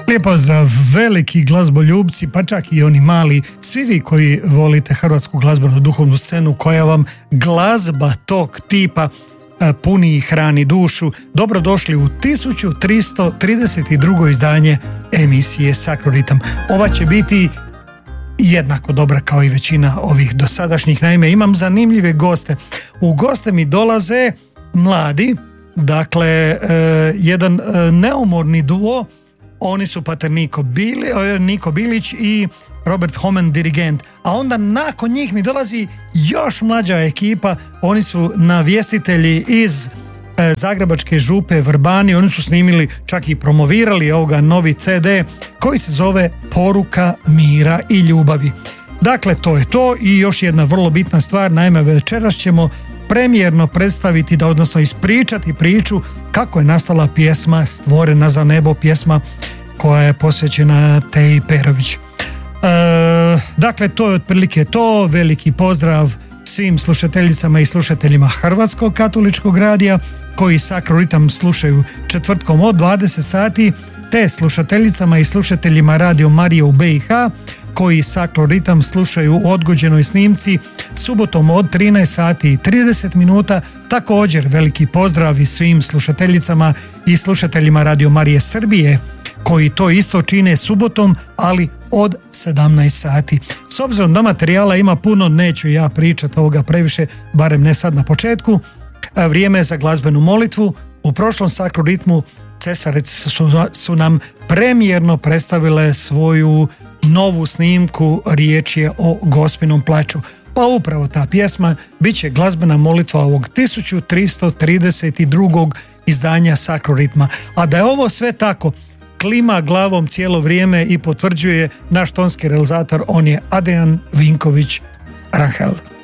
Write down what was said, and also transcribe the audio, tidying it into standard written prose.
Lijep pozdrav, veliki glazboljubci, pa čak i oni mali, svi vi koji volite hrvatsku glazbenu duhovnu scenu koja vam glazba tog tipa puni i hrani dušu. Dobrodošli u 1332. izdanje emisije Sakroritam. Ova će biti jednako dobra kao i većina ovih dosadašnjih. Naime, imam zanimljive goste. U goste mi dolaze mladi, dakle jedan neumorni duo. Oni su pater Niko Bilić i Robert Homan, dirigent. A onda nakon njih mi dolazi još mlađa ekipa. Oni su navjestitelji iz Zagrebačke župe Vrbani. Oni su snimili, čak i promovirali ovoga novi CD koji se zove Poruka mira i ljubavi. Dakle, to je to. I još jedna vrlo bitna stvar. Naime, večeras ćemo premijerno predstaviti, odnosno ispričati priču kako je nastala pjesma Stvorena za nebo, pjesma koja je posvećena Teji Perović. Dakle, to je otprilike to. Veliki pozdrav svim slušateljicama i slušateljima Hrvatskog katoličkog radija koji Sakroritam slušaju četvrtkom od 20 sati, te slušateljicama i slušateljima Radio Marije u BiH koji Sakroritam slušaju u odgođenoj snimci subotom od 13 sati i 30 minuta. Također veliki pozdrav i svim slušateljicama i slušateljima Radio Marije Srbije koji to isto čine subotom, ali od 17 sati. S obzirom da materijala ima puno, neću ja pričati ovoga previše, barem ne sad na početku. Vrijeme je za glazbenu molitvu. U prošlom Sakroritmu cesarice su nam premijerno predstavile svoju novu snimku, riječ je o Gospinom plaču. Pa upravo ta pjesma bit će glazbena molitva ovog 1332. izdanja Sakroritma. A da je ovo sve tako, klima glavom cijelo vrijeme i potvrđuje naš tonski realizator, on je Adrian Vinković Ranhel.